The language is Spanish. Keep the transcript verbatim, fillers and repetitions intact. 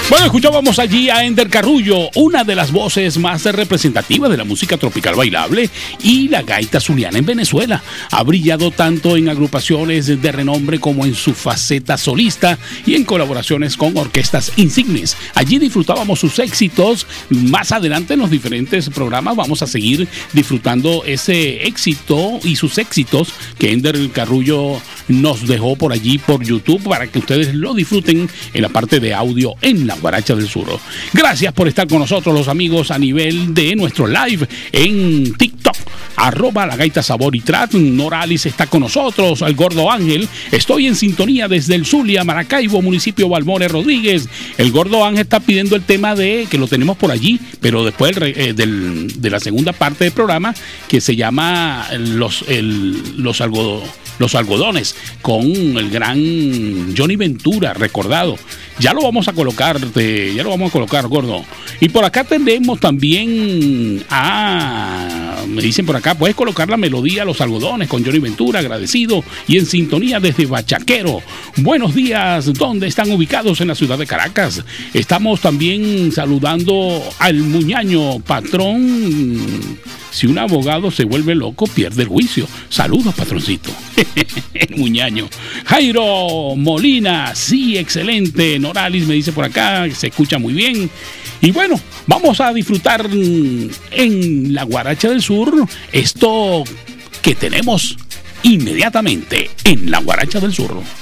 Bueno, escuchábamos allí a Ender Carrullo, una de las voces más representativas de la música tropical bailable y la gaita zuliana en Venezuela. Ha brillado tanto en agrupaciones de renombre como en su faceta solista y en colaboraciones con orquestas insignes. Allí disfrutábamos sus éxitos. Más adelante en los diferentes programas vamos a seguir disfrutando ese éxito y sus éxitos que Ender Carrullo nos dejó por allí por YouTube para que ustedes lo disfruten en la parte de audio en la Guaracha del Sur. Gracias por estar con nosotros, los amigos, a nivel de nuestro live en TikTok, arroba la gaita sabor y trap. Noralis está con nosotros, el Gordo Ángel. Estoy en sintonía desde el Zulia, Maracaibo, municipio Balmore Rodríguez. El Gordo Ángel está pidiendo el tema de, que lo tenemos por allí, pero después eh, del, de la segunda parte del programa, que se llama Los, el, los algodones. Los algodones, con el gran Johnny Ventura, recordado. Ya lo vamos a colocar, de, ya lo vamos a colocar, Gordo. Y por acá tenemos también a, me dicen por acá, puedes colocar la melodía Los algodones con Johnny Ventura, agradecido y en sintonía desde Bachaquero. Buenos días, ¿dónde están ubicados? En la ciudad de Caracas. Estamos también saludando al Muñaño, patrón. Si un abogado se vuelve loco, pierde el juicio. Saludos, patroncito. El Muñaño. Jairo Molina, sí, excelente. Noralis me dice por acá, se escucha muy bien. Y bueno, vamos a disfrutar en la Guaracha del Sur esto que tenemos inmediatamente en la Guaracha del Sur.